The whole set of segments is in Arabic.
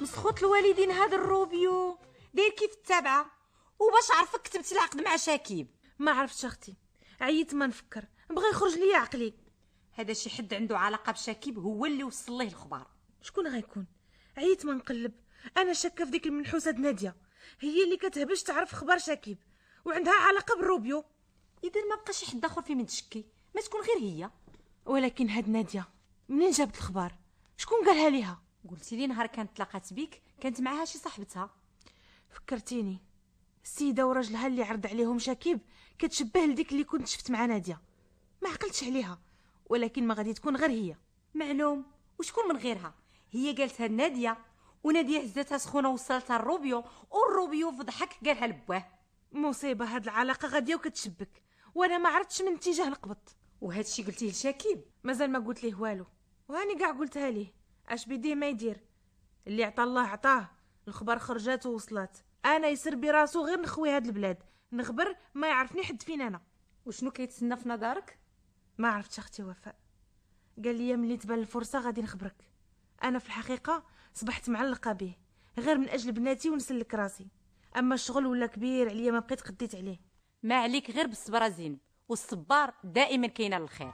مسخوط الوالدين هذا الروبيو داير كيف التابعه. وباش عرفك كتبت العقد مع شاكيب؟ ما عرفتش اختي، عييت ما نفكر، بغى يخرج ليا عقلي. هذا شي حد عنده علاقه بشاكيب هو اللي وصل ليه الخبر. شكون غيكون؟ عييت ما نقلب. انا شاكه في ديك المنحوسه ناديه، هي اللي كتهبش تعرف خبر شاكيب وعندها علاقه بالروبيو. اذا ما بقى شي حد اخر في من تشكي، ما تكون غير هي. ولكن هاد ناديه منين جابت الخبر؟ شكون قالها ليها؟ قلتي لي نهار كانت تلاقات بيك كانت معاها شي صاحبتها. فكرتيني، السيده وراجلها اللي عرض عليهم شاكيب كتشبه لديك اللي كنت شفت مع ناديه. ما عقلتش عليها، ولكن ما غادي تكون غير هي. معلوم. وشكون من غيرها؟ هي قالتها ناديه، وناديه هزتها سخونه وصلتها الروبيو، والروبيو فضحك قالها لباه. مصيبه، هاد العلاقه غاديه وكتشبك، وانا ما عرفتش من اتجاه نقبض. وهذا الشيء قلتيه لشاكيب؟ مازال ما قلت ليه والو، وهاني كاع قلتها ليه. اش بيديه ما يدير، اللي عطا الله عطاه. الخبر خرجات ووصلات، انا يسر براسو غير نخوي هاد البلاد، نخبر ما يعرفني حد فين انا. وشنو كيتسنى في نظرك؟ ما عرفتش اختي وفاء، قال لي ملي تبان الفرصه غادي نخبرك. انا في الحقيقه صبحت معلقه به غير من اجل بناتي ونسلك راسي، اما الشغل ولا كبير عليا ما بقيت قديت عليه. ما عليك غير بالصبر زينب، والصبار دائما كاينه للخير.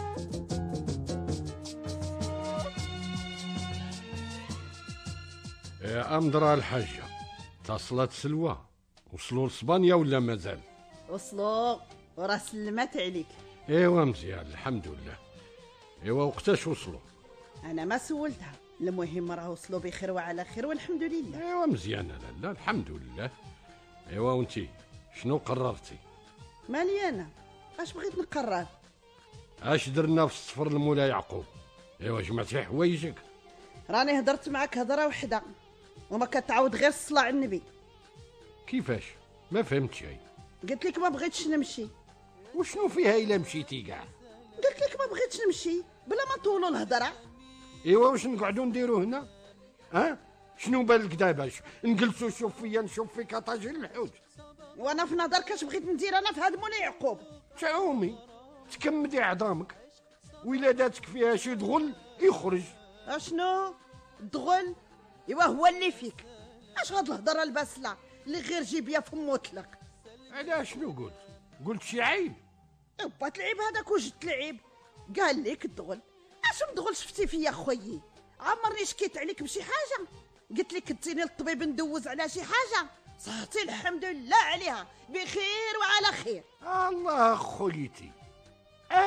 يا أمدرا الحاجة، اتصلت سلوى؟ وصلوا لإسبانيا ولا مازال؟ وصلوا وراه سلمات عليك. ايوا مزيان الحمد لله. ايوا وقتاش وصلوا؟ انا ما سولتها، المهم راه وصلوا بخير وعلى خير والحمد لله. ايوا مزيان لا الحمد لله. ايوا وانتي شنو قررتي؟ مالي انا اش بغيت نقرر؟ اش درنا في السفر لمولاي يعقوب؟ ايوا جمعتي حوايجك؟ راني هضرت معك هضره وحده وما كتعاود غير الصلاة على النبي. كيفاش؟ ما فهمت شيء. قلت لك ما بغيتش نمشي. وشنو فيها الا مشيتي كاع؟ قلت لك ما بغيتش نمشي بلا ما نطولوا الهضره. ايوا واش نقعدوا نديروا هنا؟ شنو بالك دابا؟ نجلسوا شوف فيا نشوف فيك طاجين الحوت؟ وانا في نظرك اش بغيت ندير انا في هاد مولاي يعقوب؟ تعومي تكمدي عظامك، ولاداتك فيها شي دغل يخرج. اشنو الدغل؟ ايوا هو اللي فيك. اش هاد الهضره الباسله اللي غير جيبيا فم وطلق؟ علاش شنو قلت؟ قلت شي عيب؟ با تلعب هذاك وجدت لعيب. قال لك الدغل. اش مدغل شفتي فيا خويي؟ عمرني شكيت عليك بشي حاجه؟ قلت لك كنتيني للطبيب ندوز على شي حاجه؟ صحتي الحمد لله عليها بخير وعلى خير. الله خويتي،